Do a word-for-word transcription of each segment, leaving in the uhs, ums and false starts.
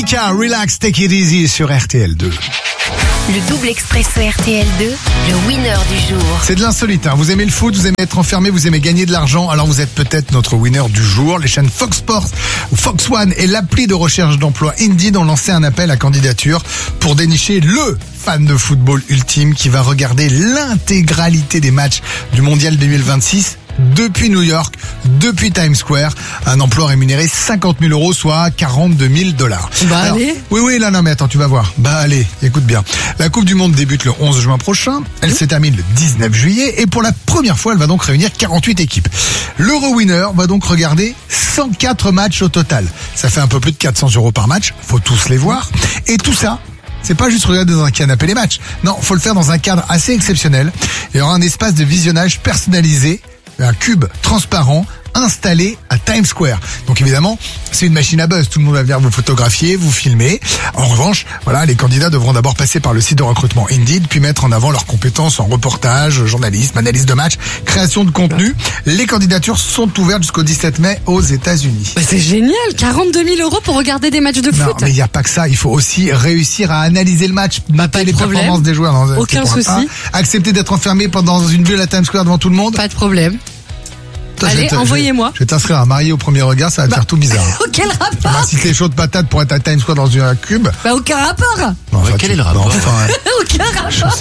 Mika, relax, take it easy sur R T L deux. Le double expresso R T L deux, le winner du jour. C'est de l'insolite, hein. Vous aimez le foot, vous aimez être enfermé, vous aimez gagner de l'argent, alors vous êtes peut-être notre winner du jour. Les chaînes Fox Sports, Fox One et l'appli de recherche d'emploi Indeed ont lancé un appel à candidature pour dénicher le fan de football ultime qui va regarder l'intégralité des matchs du Mondial deux mille vingt-six depuis New York, depuis Times Square. Un emploi rémunéré cinquante mille euros, soit quarante-deux mille dollars. Bah Alors, allez. Oui, oui, là, non, mais attends, tu vas voir. Bah allez, écoute bien. La Coupe du Monde débute le onze juin prochain. Elle se termine le dix-neuf juillet. Et pour la première fois, elle va donc réunir quarante-huit équipes. L'Euro-Winner va donc regarder cent quatre matchs au total. Ça fait un peu plus de quatre cents euros par match. Faut tous les voir. Et tout ça, c'est pas juste regarder dans un canapé les matchs. Non, faut le faire dans un cadre assez exceptionnel. Il y aura un espace de visionnage personnalisé, un cube transparent installé à Times Square. Donc évidemment, c'est une machine à buzz. Tout le monde va venir vous photographier, vous filmer. En revanche, voilà, les candidats devront d'abord passer par le site de recrutement Indeed, puis mettre en avant leurs compétences en reportage, journalisme, analyse de match, création de contenu. Les candidatures sont ouvertes jusqu'au dix-sept mai aux États-Unis. Bah c'est génial, quarante-deux mille euros pour regarder des matchs de Non, foot. mais il n'y a pas que ça. Il faut aussi réussir à analyser le match, mater de les problème. performances des joueurs. Non, Aucun tu pourras pas. souci. Accepter d'être enfermé pendant une bulle à Times Square devant tout le monde. Pas de problème. Toi, je Allez, vais te- envoyez-moi. Je vais t'inscrire à marié au premier regard, ça va te faire tout bizarre. Auquel rapport Bah, si t'es chaud de patate pour être à Times Square dans un cube. Bah aucun rapport. Non, enfin, quel tu- est le rapport non, enfin, ouais, Aucun je rapport. sais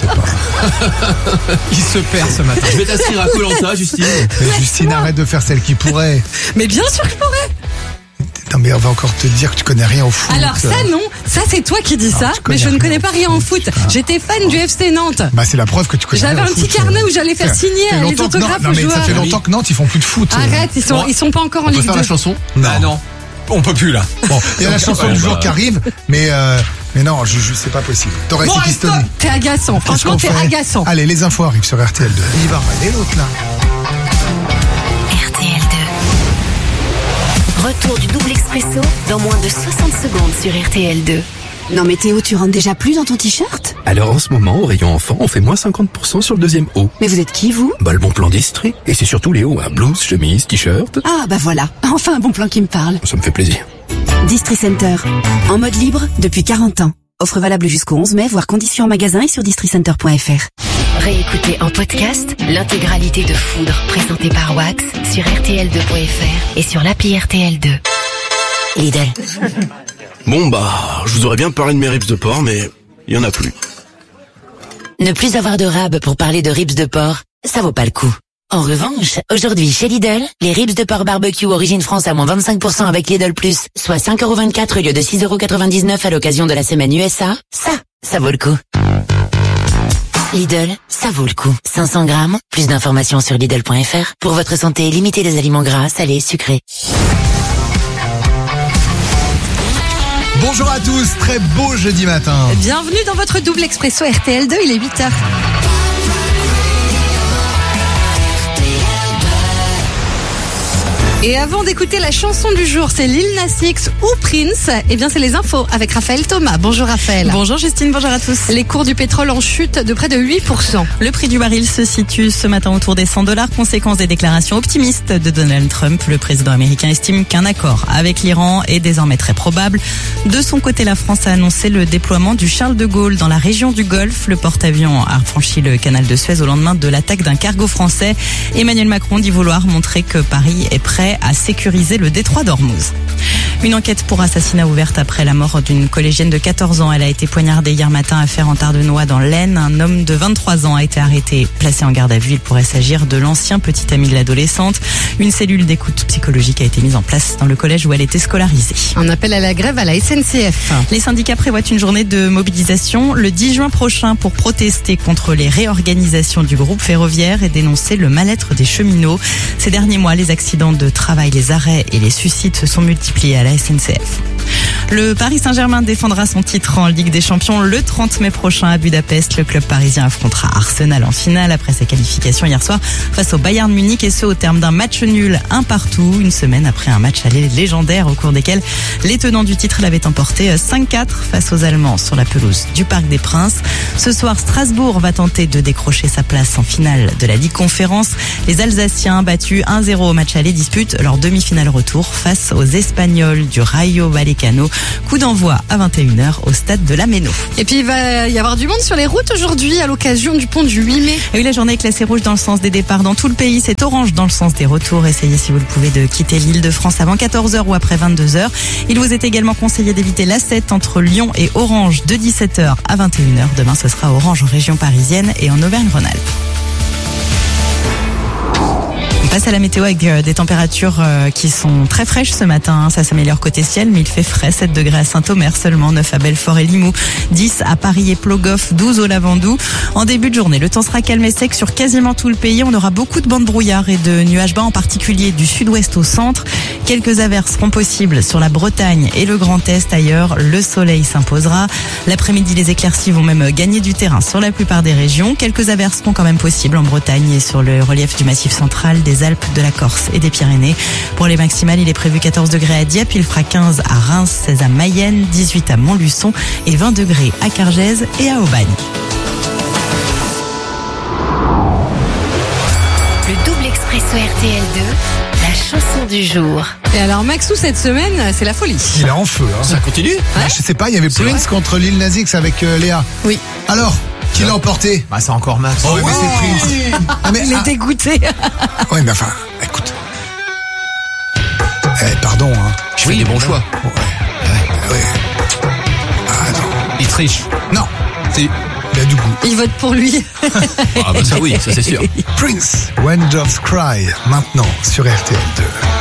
pas. Il se perd ce matin. Je vais t'inscrire à Koh-Lanta, Justine. Mais Justine, arrête de faire celle qui pourrait. Mais bien sûr que je pourrais. Non, mais on va encore te dire que tu connais rien au foot. Alors ça non, ça c'est toi qui dis ça, tu connais mais je ne rien connais au pas rien en foot. J'étais fan du F C Nantes. Bah, c'est la preuve que tu connais J'avais rien au un petit foot, carnet euh. où j'allais faire Ça signer fait les longtemps que- autographes non, aux mais ça joueurs. fait longtemps que Nantes, ils font plus de foot. euh. Arrête, ils sont, Bon. ils sont pas encore en On peut Ligue faire deux. la chanson Non. Ah non. On peut plus là. Bon, il y a la chanson Ouais, du bah. jour qui arrive, mais euh, mais non, je, je c'est pas possible. T'aurais Bon, été allez, pistonné. stop. T'es agaçant, Qu'est-ce franchement qu'on t'es fait agaçant. Allez, les infos arrivent sur R T L deux. Il va regarder l'autre là. R T L deux. Retour du double expresso dans moins de soixante secondes sur R T L deux. Non mais Théo, tu rentres déjà plus dans ton t-shirt? Alors en ce moment, au rayon enfant, on fait moins cinquante pour cent sur le deuxième haut. Mais vous êtes qui vous? Bah le bon plan d'Estrie. Et c'est surtout les hauts, hein. Blouse, chemise, t-shirt. Ah bah voilà, enfin un bon plan qui me parle. Ça me fait plaisir. Distri Center, en mode libre depuis quarante ans. Offre valable jusqu'au onze mai, voire conditions en magasin et sur districenter point f r. Réécoutez en podcast l'intégralité de Foudre présentée par Wax sur R T L deux point F R et sur l'appli R T L deux. Lidl. Bon bah, je vous aurais bien parlé de mes ribs de porc, mais il y en a plus. Ne plus avoir de rab pour parler de ribs de porc, ça vaut pas le coup. En revanche, aujourd'hui chez Lidl, les ribs de porc barbecue origine France à moins vingt-cinq pour cent avec Lidl Plus, soit cinq euros vingt-quatre au lieu de six euros quatre-vingt-dix-neuf à l'occasion de la semaine U S A, ça, ça vaut le coup. Lidl, ça vaut le coup. cinq cents grammes, plus d'informations sur Lidl point F R. Pour votre santé, limitez les aliments gras, salés, sucrés. Bonjour à tous, très beau jeudi matin. Bienvenue dans votre double expresso R T L deux, il est huit heures. Et avant d'écouter la chanson du jour, c'est Lil Nas X ou Prince, eh bien c'est les infos avec Raphaël Thomas. Bonjour Raphaël. Bonjour Justine, bonjour à tous. Les cours du pétrole en chute de près de huit pour cent. Le prix du baril se situe ce matin autour des cent dollars, conséquence des déclarations optimistes de Donald Trump. Le président américain estime qu'un accord avec l'Iran est désormais très probable. De son côté, la France a annoncé le déploiement du Charles de Gaulle dans la région du Golfe. Le porte-avions a franchi le canal de Suez au lendemain de l'attaque d'un cargo français. Emmanuel Macron dit vouloir montrer que Paris est prêt à sécuriser le détroit d'Ormuz. Une enquête pour assassinat ouverte après la mort d'une collégienne de quatorze ans. Elle a été poignardée hier matin à Fère-en-Tardenois dans l'Aisne. Un homme de vingt-trois ans a été arrêté, placé en garde à vue. Il pourrait s'agir de l'ancien petit ami de l'adolescente. Une cellule d'écoute psychologique a été mise en place dans le collège où elle était scolarisée. Un appel à la grève à la S N C F. Les syndicats prévoient une journée de mobilisation le dix juin prochain pour protester contre les réorganisations du groupe ferroviaire et dénoncer le mal-être des cheminots. Ces derniers mois, les accidents de travail, les arrêts et les suicides se sont multipliés à la S N C F. Le Paris Saint-Germain défendra son titre en Ligue des Champions le trente mai prochain à Budapest. Le club parisien affrontera Arsenal en finale après sa qualification hier soir face au Bayern Munich, et ce au terme d'un match nul un partout, une semaine après un match aller légendaire au cours desquels les tenants du titre l'avaient emporté cinq quatre face aux Allemands sur la pelouse du Parc des Princes. Ce soir, Strasbourg va tenter de décrocher sa place en finale de la Ligue Conférence. Les Alsaciens, battus un zéro au match aller, disputent leur demi-finale retour face aux Espagnols du Rayo Vallecano. Coup d'envoi à vingt et une heures au stade de la Méno. Et puis il va y avoir du monde sur les routes aujourd'hui à l'occasion du pont du huit mai. Et oui, la journée est classée rouge dans le sens des départs dans tout le pays. C'est orange dans le sens des retours. Essayez si vous le pouvez de quitter l'île de France avant quatorze heures ou après vingt-deux heures. Il vous est également conseillé d'éviter l'A sept entre Lyon et Orange de dix-sept heures à vingt et une heures. Demain, ce sera orange en région parisienne et en Auvergne-Rhône-Alpes. On passe à la météo avec des températures qui sont très fraîches ce matin. Ça s'améliore côté ciel, mais il fait frais. sept degrés à Saint-Omer seulement, neuf à Belfort et Limoux, dix à Paris et Plogoff, douze au Lavandou. En début de journée, le temps sera calme et sec sur quasiment tout le pays. On aura beaucoup de bancs de brouillard et de nuages bas, en particulier du sud-ouest au centre. Quelques averses seront possibles sur la Bretagne et le Grand Est. Ailleurs, le soleil s'imposera. L'après-midi, les éclaircies vont même gagner du terrain sur la plupart des régions. Quelques averses seront quand même possibles en Bretagne et sur le relief du Massif central, des Alpes, de la Corse et des Pyrénées. Pour les maximales, il est prévu quatorze degrés à Dieppe, il fera quinze à Reims, seize à Mayenne, dix-huit à Montluçon et vingt degrés à Cargèse et à Aubagne. Le double expresso R T L deux, la chanson du jour. Et alors Maxou, cette semaine, c'est la folie. Il est en feu. Hein. Ça continue? Bah, je sais pas, il y avait Prince contre Lil Nas X avec euh, Léa. Oui. Alors, qui l'a emporté? Bah c'est encore Max. Oh, mais c'est Prince. Ah, mais, Il ah, est dégoûté. ouais, mais enfin, écoute. Eh, pardon, hein. Je fais des bons choix. Ouais. Ouais. Ah, non. Il triche. Non. Si. Il a du goût. Il vote pour lui. Ah bah ça oui, ça c'est sûr. Prince, When Doves Cry, maintenant sur R T L deux.